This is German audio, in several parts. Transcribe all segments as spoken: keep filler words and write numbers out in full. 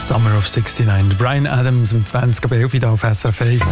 Summer of sixty-nine. Bryan Adams um zwanzig ab elf auf S R F eins.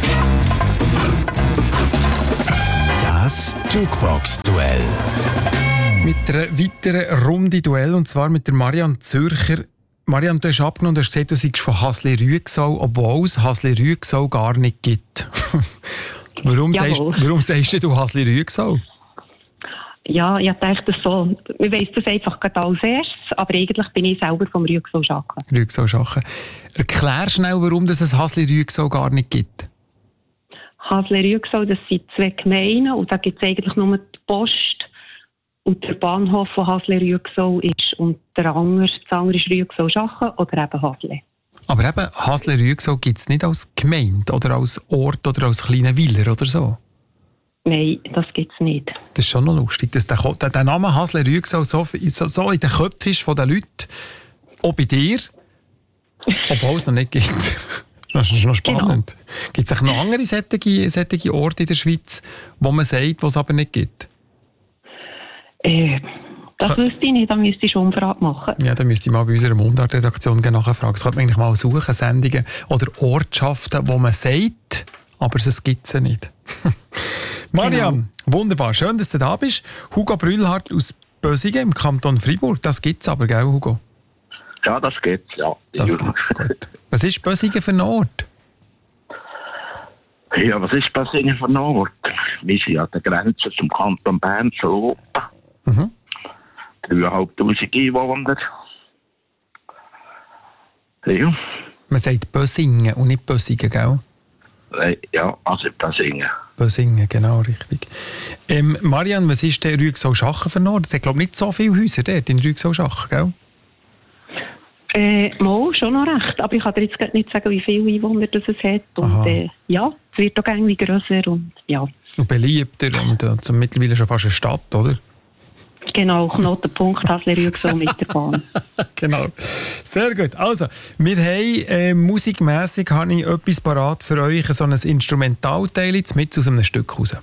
Das Jukebox-Duell. Mit einer weiteren Runde Duell, und zwar mit der Marianne Zürcher. Marianne, du hast abgenommen und hast gesagt, du seist von Hasle-Rüegsau, obwohl es Hasle-Rüegsau gar nicht gibt. warum, sagst, warum sagst du Hasle-Rüegsau? Ja, ich dachte das so. Wir weiss das einfach gerade als erstes, aber eigentlich bin ich selber vom Rüegsau-Schachen. Rüegsau-Schachen. Erklär schnell, warum es ein Hasle-Rüegsau gar nicht gibt. Hasle-Rüegsau, das sind zwei Gemeinden und da gibt es eigentlich nur die Post und der Bahnhof von Hasle-Rüegsau ist. Und der andere, das andere ist Rüegsau-Schachen oder eben Hasle. Aber eben, Hasle-Rüegsau gibt es nicht als Gemeinde oder als Ort oder als kleiner Weiler oder so? Nein, das gibt es nicht. Das ist schon noch lustig, dass der, der, der Name Hasle-Rüegsau so, so, so in den Köpfen ist von den Leuten, auch bei dir, obwohl es noch nicht gibt. Das ist noch spannend. Genau. Gibt es noch andere solche, solche Orte in der Schweiz, wo man sagt, wo es aber nicht gibt? Äh, das Ka- wüsste ich nicht, da müsste ich schon Umfrage machen. Ja, dann müsste ich mal bei unserer Mundart-Redaktion nachfragen. Das könnte man eigentlich mal suchen, Sendungen oder Ortschaften, wo man sagt, aber es gibt sie nicht. Marianne, genau. Wunderbar. Schön, dass du da bist. Hugo Brühlhardt aus Bösingen im Kanton Freiburg. Das gibt es aber, gell, Hugo? Ja, das gibt's, ja. Das gibt's, gut. Was ist Bösingen für ein Ort? Ja, was ist Bösingen für ein Ort? Wir sind an der Grenze zum Kanton Bern, zu Europa. Mhm. dreitausendfünfhundert Einwohner. Ja. Man sagt Bösingen und nicht Bösingen, gell? Ja, also Bösingen. Bösingen, genau, richtig. Ähm, Marianne, was ist der Rüegsau-Schachen für ein Ort? Es hat, glaube ich, nicht so viele Häuser dort in Rüegsau-Schachen, gell? Äh, mal, schon noch recht. Aber ich kann dir jetzt nicht sagen, wie viele Einwohner das es hat. Und äh, ja, es wird auch irgendwie grösser und ja. Und beliebter und äh, zum mittlerweile schon fast eine Stadt, oder? Genau, Knotenpunkt Hasle-Rüegsau mit der Bahn. Genau. Sehr gut. Also, wir haben äh, musikmässig habe ich etwas parat für euch, so ein Instrumentalteil mit aus einem Stück raus.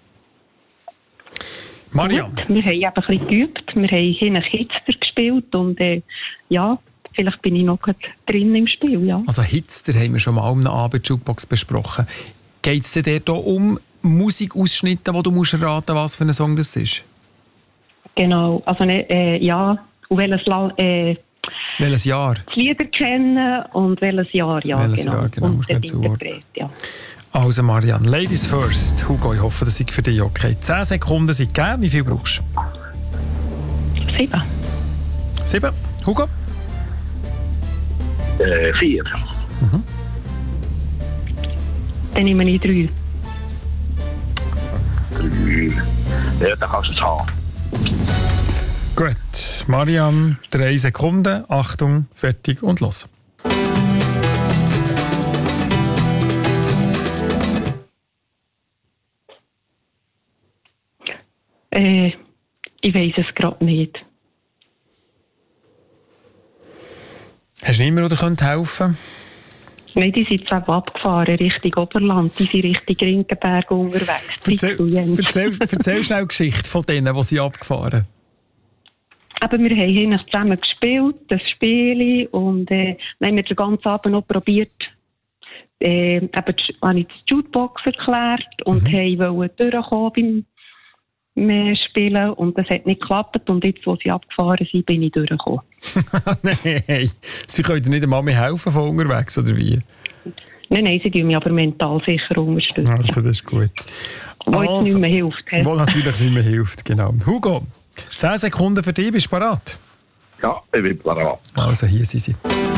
Marianne. Gut, wir haben eben ein bisschen geübt. Wir haben hier einen Hitster gespielt und äh, ja, vielleicht bin ich noch drin im Spiel, ja. Also Hitster haben wir schon mal am Abend Jukebox besprochen. Geht es dir dort um Musikausschnitte, wo du musst raten, was für ein Song das ist? Genau, also äh, ja, und welches, äh, welches Jahr? Die Lieder kennen und welches Jahr, ja, welches genau. Jahr, genau, und der Interpret, ja. Also Marianne, Ladies first. Hugo, ich hoffe, das ist für dich okay. Zehn Sekunden sind gegeben. Wie viel brauchst du? Sieben. Sieben. Hugo? Äh, vier. Mhm. Dann nehme ich drei. Drei. Ja, dann kannst du es haben. Gut, Marianne, drei Sekunden. Achtung, fertig und los. Äh, ich weiss es gerade nicht. Hast du nicht mehr oder könnt helfen? Nein, die sind jetzt abgefahren, Richtung Oberland. Die sind Richtung Rinkenberg unterwegs. Erzähl, erzähl, erzähl schnell die Geschichte von denen, die sie abgefahren. Aber wir haben hier zusammen gespielt, das Spiel, und äh, dann haben wir den ganzen Abend noch probiert, äh, eben, habe ich die Jukebox erklärt und mhm. haben durchkommen beim Spielen und das hat nicht geklappt und jetzt, wo sie abgefahren sind, bin ich durchgekommen. Nein, sie können dir nicht einmal mehr helfen von unterwegs, oder wie? Nein, nein, sie tun mich aber mental sicher unterstützen. Also, das ist gut. Wo also, jetzt nicht mehr hilft. He? Wo natürlich nicht mehr hilft, genau. Hugo, zehn Sekunden für dich, bist du bereit? Ja, ich bin bereit. Also, hier sind sie.